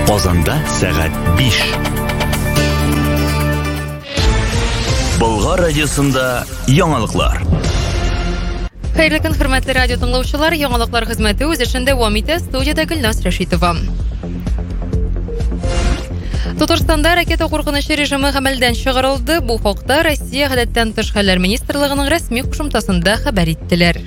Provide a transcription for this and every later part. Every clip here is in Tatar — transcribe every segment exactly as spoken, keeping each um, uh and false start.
Казанда сәгать биш. Болгар радиосында яңалыклар. Хәерле көн, хөрмәтле радио тыңлаучылар, яңалыклар хезмәте үз эшен дәвам итә. Студиядә Гөлназ Рәшитова. Татарстанда ракета куркынычы режимы гамәлдән чыгарылды. Бу хакта Россия гадәттән тыш хәлләр министрлыгының рәсми кушымтасында хәбәр иттеләр.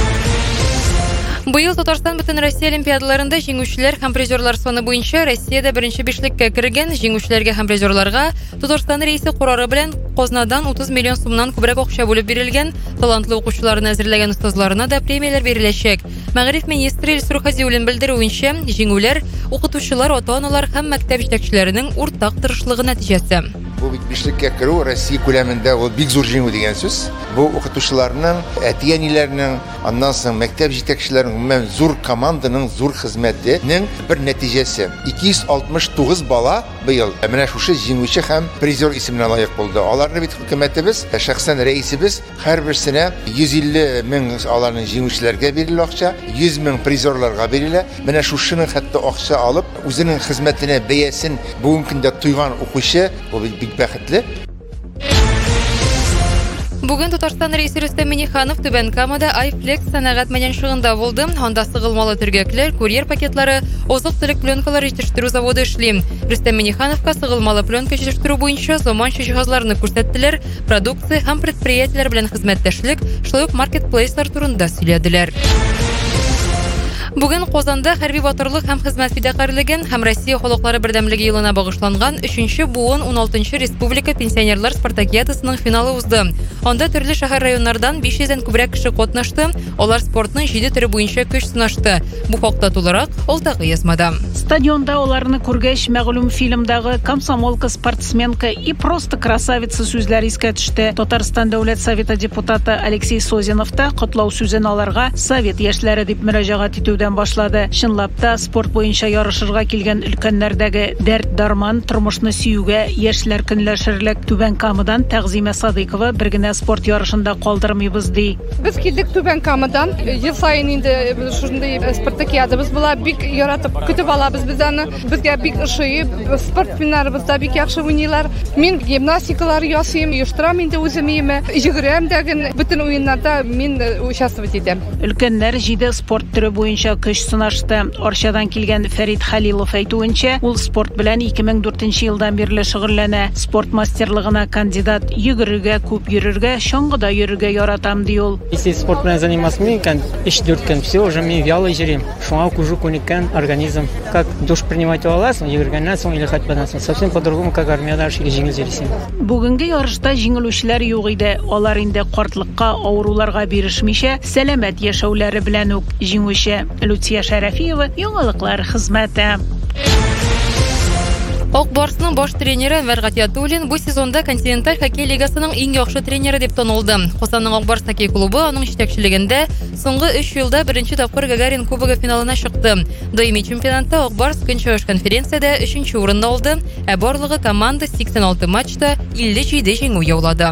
Быел Татарстан бөтен Россия олимпиадаларында җиңүчеләр һәм призерлар саны буенча Россиядә беренче бишлеккә кергән. Җиңүчеләргә һәм призерларга Татарстан рейсы карары белән Казнадан утыз миллион сумнан күбрәк акча бүлеп бирелгән. Талантлы укучыларны әзерләгән остазларына да премияләр биреләчәк. Мәгариф министры Илсур Хәзиуллин белдерүенчә, җиңүләр укытучылар, ата-аналар һәм мәктәп җитәкчеләренең уртак тырышлыгы нәтиҗәсе. Бу бит бишлеккә керү Россия күләмендә ул бик зур җиңү дигән сүз. Бу укытучыларның, әти-әниләрнең, аннан соң мәктәп җитәкчеләренең, гомумән зур команданың зур хезмәтенең бер нәтиҗәсе. ике йөз алтмыш тугыз бала быел менә шушы җиңүче һәм призер исеменә лаек булды. Аларны бит хөкүмәтебез, шәхсән рәисебез һәрберсенә йөз илле мең аларның җиңүчеләргә бирелә акча, йөз мең призерларга бирелә. Менә шушының хәтта акча алып, үзенең хезмәтенә бәясен бүгенге көндә туйган укучы, бу бик бәхетле. Бүген Татарстан рәисе Рөстәм Миңнеханов Түбән Камада iFlex сәнәгать мәйданчыгында булды. Анда сыгылмалы төргәкләр, курьер пакетлары, озык-төлек пленкалары җитештерү заводы эшли. Рөстәм Миңнехановка сыгылмалы пленка җитештерү буенча заманча җиһазларны күрсәттеләр, продукция һәм предприятиеләр белән хезмәттәшлек, шулай ук маркетплейслар турында сөйләделәр. Бүген Казанда хәрби батырлык һәм хезмәт фидакарлыгын һәм Россия халыклары бердәмлеге елына багышланган өченче буын ун алтынчы республика пенсионерлар спартакиадасының финалы узды. Анда төрле шәһәр районнардан биш йөздән күбрәк кеше катнашты. Алар спортның җиде төре буенча көч сынашты. Бу хакта тулырак Алтагы язмада. Стадионда аларны күргәч, мәгълүм фильмдагы комсомолка, спортсменка и просто красавица сүзләр искә төште. Татарстан дәүләт советы депутаты Алексей Созинов та котлау сүзен аларга совет яшьләре дип мөрәҗәгать итүдән башлады. Чынлап та спорт буенча ярышырга килгән өлкәннәрдәге дәрт дарман тормышны сөюгә яшьләр көнләшерлек. Түбән Камадан Тәгъзимә Садыйкова бер генә спорт ярышында калдырмыйбыз ди. Без килдек Түбән Камадан. Ел сайын инде шундый спартакиадабыз була, бик яратып көтеп алабыз без аны. Безгә бик ошый, спортсменнарыбыз да бик яхшы уйныйлар. Мин гимнастикалар ясыйм, оештырам инде үзем иеме. Йөгерәм дәген бөтен уеннарда мин участвовать итәм. Өлкәннәр җиде спорт төре буенча көч сынашты. Арчадан килгән Фәрит Хәлилов әйтүенчә, ул спорт белән ике мең дүртенче елдан бирле шөгыльләнә. Спорт мастерлыгына кандидат, йөгерергә, күп йөрергә, чаңгыда йөрергә яратам ди ул. Если спорт белән заниматься микән, өч-дүрт көн все уже мин вяло йөрим. Шуңа күжү күнеккән организм. Как душ принимать аласың, йөгергәннән соң или ходьбадан соң. Совсем по-другому, как армияда җиңел йөрисең. Бүгенге ярышта җиңелүчеләр юк иде. Алар инде картлыкка, авыруларга бирешмичә, сәламәт яшәүләре белән үк җиңүче. Лутия Шәрәфиева, яңалыклар хезмәте. Ак Барсның баш тренеры Әнвәр Гатиятуллин бу сезонда континенталь хоккей лигасының иң яхшы тренеры дип танылды. Казанның Ак Барс хоккей клубы аның җитәкчелегендә соңгы өч елда беренче тапкыр Гагарин кубогы финалына чыкты. Даими чемпионатта Ак Барс көнчыгыш конференциядә өченче урынны алды, ә барлыгы команда сиксән алты матчта илле җиде җиңү яулады.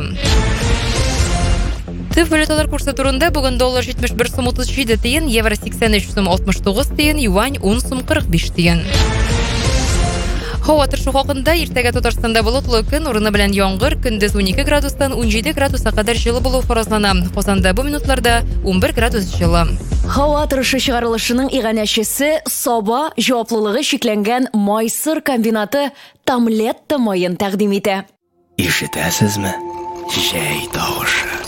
Төп валюталар курсы турында бүген доллар җитмеш бер сум утыз җиде тиен, евро сиксән өч сум алтмыш тугыз тиен, юань ун сум кырык биш тиен. Һава торышы хакында иртәгә Татарстанда болытлы көн, урыны белән яңгыр, көндез ун ике градустан ун җиде градуска кадәр җылы булу фаразлана. Казанда бу минутларда ун бер градус җылы. Һава торышы чыгарылышының иганәчесе Саба җаваплылыгы шикләнгән Майсыр комбинаты Тамлетта майын тәкъдим итә. Ишетәсезме? Җәй тавышы.